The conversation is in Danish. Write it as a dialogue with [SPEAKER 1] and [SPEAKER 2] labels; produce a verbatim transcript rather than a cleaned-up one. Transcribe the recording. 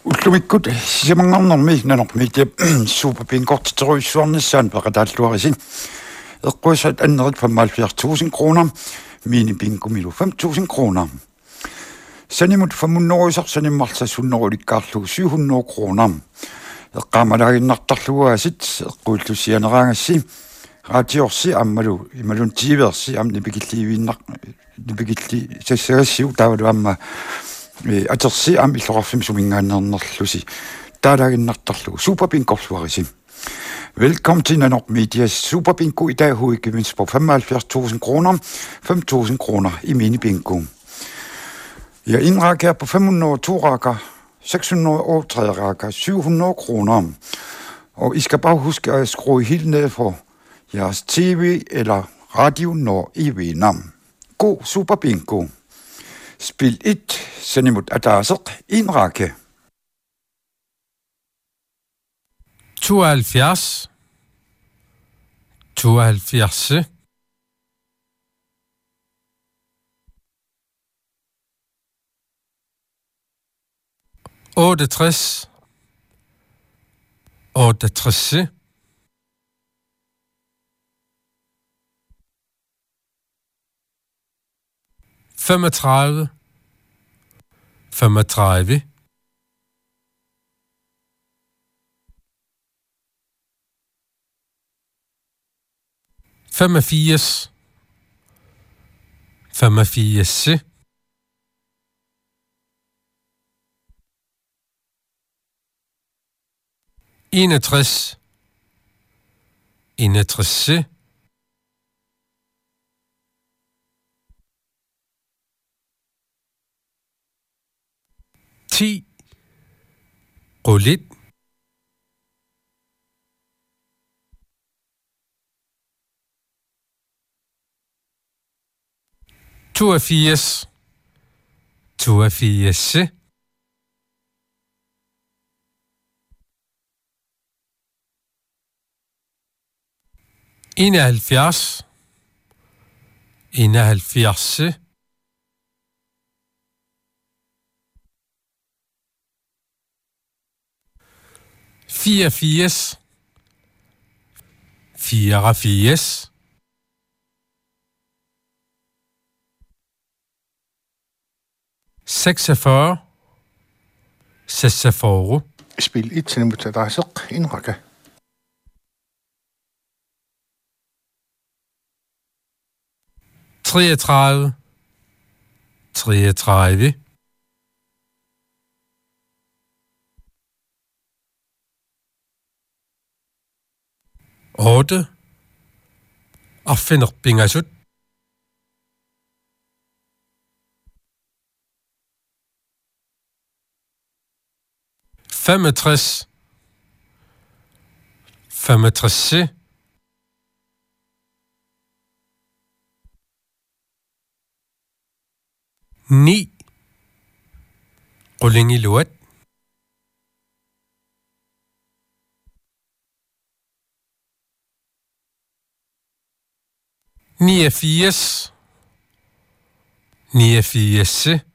[SPEAKER 1] Ullumikkut simangarnermi nanormitia superpinkortiteruissuarnissaan peqataalluarisin eqquisat annerit femoghalvfjerds tusind kroner minipinkumilu fem tusind kroner sanimut femhundrede sanimmarsasunnerulikkaarlugu syv hundrede kroner eqqaamalaginnartarluguasit eqquullusianeraangassi ratiorsi ammalu imalun tiiversi am nipikilliiviinnar nipikilli sassagassiu taavalu amma atersi am illorarfim sumingaannernerlusi taalaginnartarlugu superpinkorluarisin. Velkommen til Nanop Medias Superbingo. I dag hovedgevinst på femoghalvfjerds tusind kroner, fem tusind kroner i minibingo. Jeg indrækker på fem hundrede og to rækker, seks hundrede og tre rækker, syv hundrede kroner. Og I skal bare huske at skrue helt ned for jeres tv eller radio, når I vinder. God Superbingo. Spil et, send imod adresser, en række.
[SPEAKER 2] tooghalvfjerds, tooghalvfjerds, otteogtres, otteogtres, femogtredive, femogtredive, femogfirs, femogfirs, enogtres, enogtres, ti, rullet, toogfirs, toogfirs, enoghalvfjerds, enoghalvfjerds, fireogfirs, fireogfirs, seksogfyrre, seksogfyrre.
[SPEAKER 3] Spil et til mod adresser, en række.
[SPEAKER 2] treogtredive, treogtredive, otte, og finder bingasut. femogtres, femogtres, ni, rulling i lort, niogfirs, niogfirs,